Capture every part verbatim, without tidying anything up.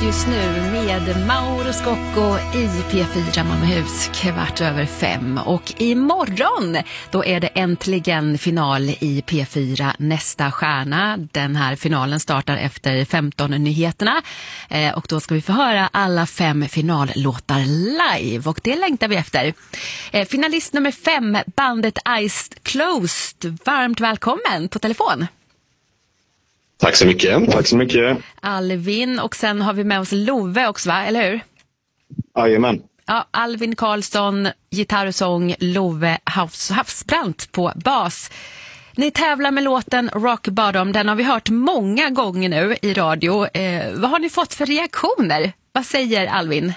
just nu med Mauro Scocco i P fyra Malmöhus kvart över fem. Och imorgon då är det äntligen final i P fyra Nästa stjärna. Den här finalen startar efter femton nyheterna. Eh, och då ska vi få höra alla fem finallåtar live. Och det längtar vi efter. Eh, finalist nummer fem, bandet Eyes Closed. Varmt välkommen på telefon. Tack så mycket. Tack så mycket. Alvin, och sen har vi med oss Love också, va? Eller hur? Jajamän. Ja, Alvin Karlsson, gitarr och sång, Love Havs, Havsbrandt på bas. Ni tävlar med låten Rock Bottom. Den har vi hört många gånger nu i radio. Eh, vad har ni fått för reaktioner? Vad säger Alvin?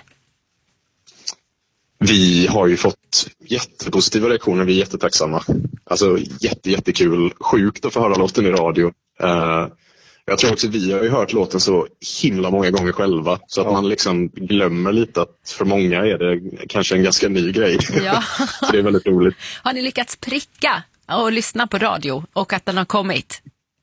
Vi har ju fått jättepositiva reaktioner. Vi är jättetacksamma. Alltså jätte, jättekul. Sjukt att få höra låten i radio. Uh, jag tror också att vi har ju hört låten så himla många gånger själva. Så att ja. man liksom glömmer lite att för många är det kanske en ganska ny grej. Ja. Så det är väldigt roligt. Har ni lyckats pricka och lyssna på radio och att den har kommit?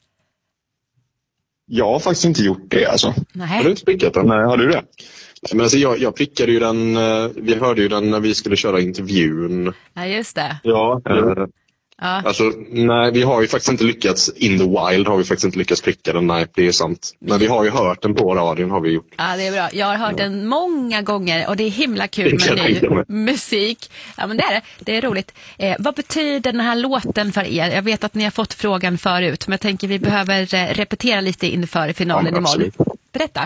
Jag har faktiskt inte gjort det alltså. Nej. Har du inte prickat den? Nej, har du det? Men alltså jag, jag prickade ju den, vi hörde ju den när vi skulle köra intervjun. Ja, just det. Ja, äh, ja. Alltså, nej, vi har ju faktiskt inte lyckats, in the wild har vi faktiskt inte lyckats pricka den, nej, det är sant. Men vi har ju hört den på radion, har vi gjort. Ja, det är bra. Jag har hört ja. den många gånger och det är himla kul med ny musik. Ja, men det är det. Det är roligt. Eh, vad betyder den här låten för er? Jag vet att ni har fått frågan förut, men jag tänker vi behöver eh, repetera lite inför finalen ja, imorgon. Berätta.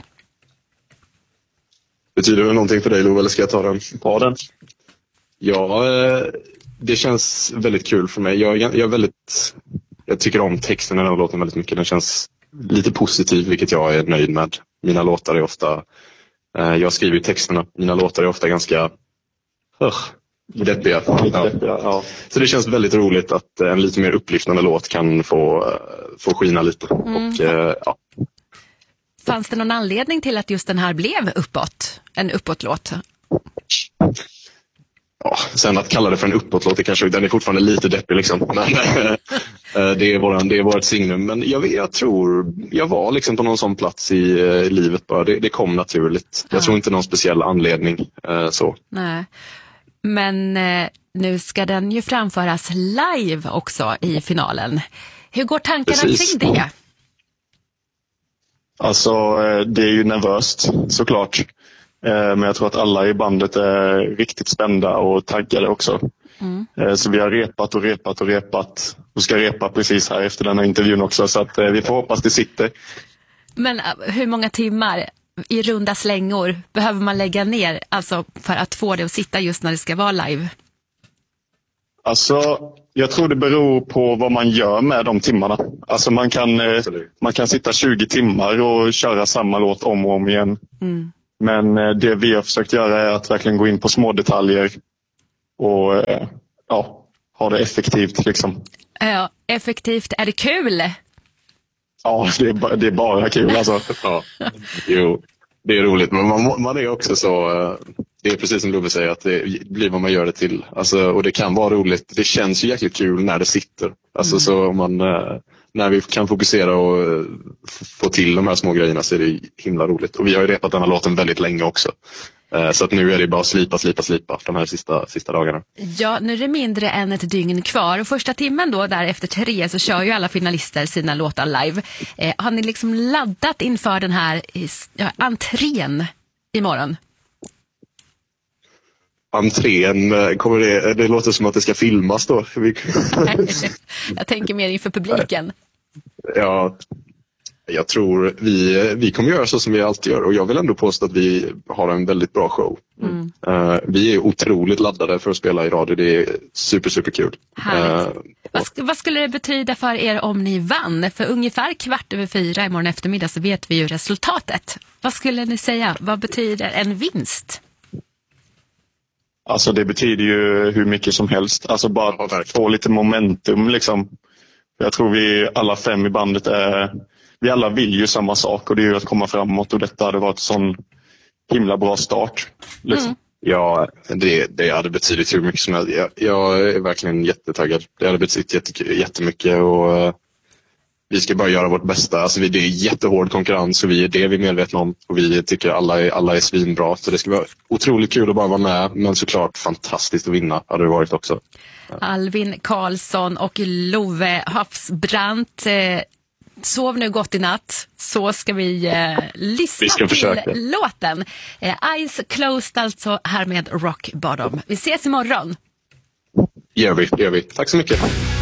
Betyder det någonting för dig, Love, eller ska jag ta den? Ta den. Ja, det känns väldigt kul för mig. Jag, jag, är väldigt, jag tycker om texten i den här låten väldigt mycket. Den känns lite positiv, vilket jag är nöjd med. Mina låtar är ofta... Jag skriver ju texterna. Mina låtar är ofta ganska... Uh, deppiga. Ja. deppiga ja. Så det känns väldigt roligt att en lite mer upplyftande låt kan få, få skina lite. Mm. Och, ja. Fanns det någon anledning till att just den här blev uppåt? En uppåtlåt? Ja, sen att kalla det för en uppåtlåt, det kanske, den är fortfarande lite deppig liksom. Men det är våran, det är vårt signum. Men jag, jag tror, jag var liksom på någon sån plats i, i livet bara. Det, det kom naturligt. Jag ja. tror inte någon speciell anledning så. Nej. Men eh, nu ska den ju framföras live också i finalen. Hur går tankarna Precis. kring det? Alltså det är ju nervöst såklart. Men jag tror att alla i bandet är riktigt spända och taggade också. Mm. Så vi har repat och repat och repat. Och ska repa precis här efter den här intervjun också. Så att vi får hoppas det sitter. Men hur många timmar i runda slängor behöver man lägga ner alltså för att få det att sitta just när det ska vara live? Alltså, jag tror det beror på vad man gör med de timmarna. Alltså man kan, man kan sitta tjugo timmar och köra samma låt om och om igen. Mm. Men det vi har försökt göra är att verkligen gå in på små detaljer och ja, ha det effektivt liksom. Ja, effektivt. Är det kul? Ja, det är, det är bara kul alltså. Ja, jo, det är roligt. Men man, man är också så... Det är precis som Love säger, att det blir vad man gör det till. Alltså, och det kan vara roligt. Det känns ju jäkligt kul när det sitter. Alltså, mm. så om man, när vi kan fokusera och få till de här små grejerna så är det himla roligt. Och vi har ju repat den här låten väldigt länge också. Så att nu är det bara slipa, slipa, slipa de här sista, sista dagarna. Ja, nu är det mindre än ett dygn kvar. Och första timmen då, där efter tre, så kör ju alla finalister sina låtar live. Eh, har ni liksom laddat inför den här ja, entrén imorgon? Entrén, kommer det, det låter som att det ska filmas då. Jag tänker mer inför publiken. Ja, jag tror vi, vi kommer göra så som vi alltid gör. Och jag vill ändå påstå att vi har en väldigt bra show. Mm. Uh, vi är otroligt laddade för att spela i radio. Det är super, super kul. Uh, vad, sk- vad skulle det betyda för er om ni vann? För ungefär kvart över fyra imorgon eftermiddag så vet vi ju resultatet. Vad skulle ni säga? Vad betyder en vinst? Alltså det betyder ju hur mycket som helst. Alltså bara få lite momentum liksom. Jag tror vi alla fem i bandet är... Vi alla vill ju samma sak och det är ju att komma framåt. Och detta hade varit en sån himla bra start. Liksom. Mm. Ja, det, det hade betydit hur mycket som helst. Jag, jag är verkligen jättetaggad. Det hade betydit jätte, jättemycket och vi ska bara göra vårt bästa. Alltså, vi, det är jättehård konkurrens och vi är det vi är medvetna om. Och vi tycker alla är, alla är svinbra. Så det ska vara otroligt kul att bara vara med. Men såklart fantastiskt att vinna hade det varit också. Ja. Alvin Karlsson och Love Hafsbrandt. Eh, sov nu gott i natt. Så ska vi eh, lyssna vi ska till försöka. låten. Eh, Eyes Closed alltså här med Rock Bottom. Vi ses imorgon. Gör vi, gör vi. Tack så mycket.